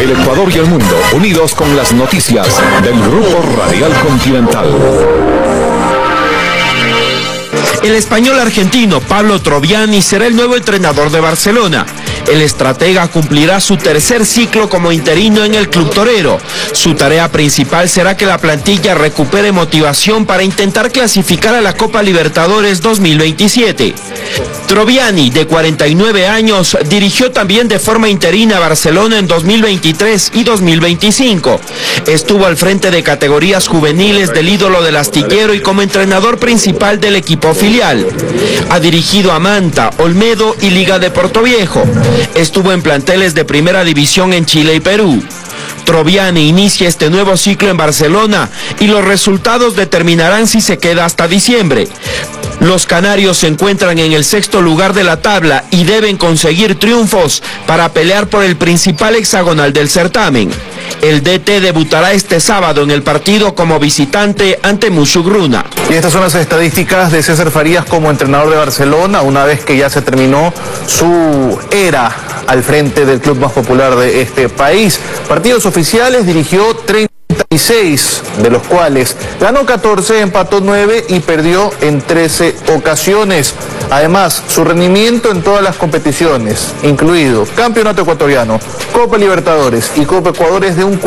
El Ecuador y el mundo unidos con las noticias del Grupo Radial Continental. El español argentino Pablo Troviani será el nuevo entrenador de Barcelona. El estratega cumplirá su tercer ciclo como interino en el club torero. Su tarea principal será que la plantilla recupere motivación para intentar clasificar a la Copa Libertadores 2027. Troviani, de 49 años, dirigió también de forma interina a Barcelona en 2023 y 2025. Estuvo al frente de categorías juveniles del ídolo del astillero y como entrenador principal del equipo filial. Ha dirigido a Manta, Olmedo y Liga de Portoviejo. Estuvo en planteles de primera división en Chile y Perú. Troviani inicia este nuevo ciclo en Barcelona y los resultados determinarán si se queda hasta diciembre. Los canarios se encuentran en el sexto lugar de la tabla y deben conseguir triunfos para pelear por el principal hexagonal del certamen. El DT debutará este sábado en el partido como visitante ante Musugruna. Y estas son las estadísticas de César Farías como entrenador de Barcelona, una vez que ya se terminó su era al frente del club más popular de este país. Partidos oficiales, dirigió 36, de los cuales ganó 14, empató 9 y perdió en 13 ocasiones. Además, su rendimiento en todas las competiciones, incluido Campeonato Ecuatoriano, Copa Libertadores y Copa Ecuador, es de un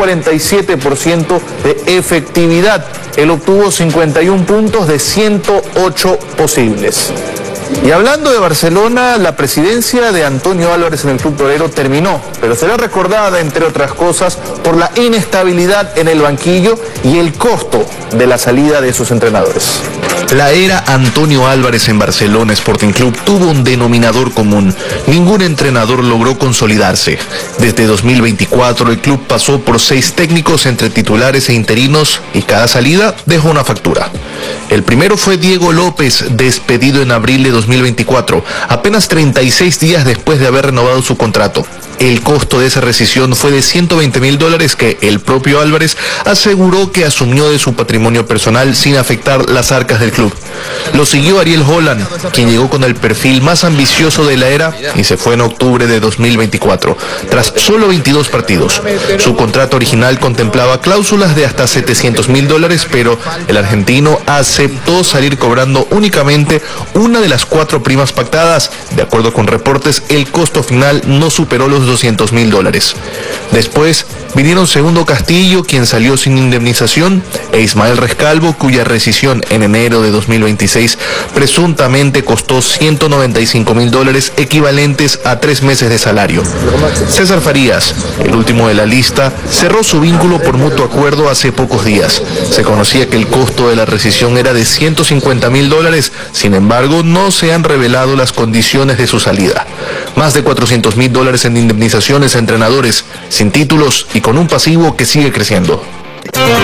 47% de efectividad. Él obtuvo 51 puntos de 108 posibles. Y hablando de Barcelona, la presidencia de Antonio Álvarez en el club torero terminó, pero será recordada, entre otras cosas, por la inestabilidad en el banquillo y el costo de la salida de sus entrenadores. La era Antonio Álvarez en Barcelona Sporting Club tuvo un denominador común. Ningún entrenador logró consolidarse. Desde 2024 el club pasó por 6 técnicos entre titulares e interinos y cada salida dejó una factura. El primero fue Diego López, despedido en abril de 2024, apenas 36 días después de haber renovado su contrato. El costo de esa rescisión fue de $120,000 que el propio Álvarez aseguró que asumió de su patrimonio personal sin afectar las arcas del club. Lo siguió Ariel Holland, quien llegó con el perfil más ambicioso de la era y se fue en octubre de 2024, tras solo 22 partidos. Su contrato original contemplaba cláusulas de hasta $700,000, pero el argentino aceptó salir cobrando únicamente una de las 4 primas pactadas. De acuerdo con reportes, el costo final no superó los $200,000. Después vinieron Segundo Castillo, quien salió sin indemnización, e Ismael Rescalvo, cuya rescisión en enero de 2026 presuntamente costó $195,000, equivalentes a 3 meses de salario. César Farías, el último de la lista, cerró su vínculo por mutuo acuerdo hace pocos días. Se conocía que el costo de la rescisión era de $150,000, sin embargo no se han revelado las condiciones de su salida. Más de $400,000 en indemnizaciones a entrenadores, sin títulos y con un pasivo que sigue creciendo.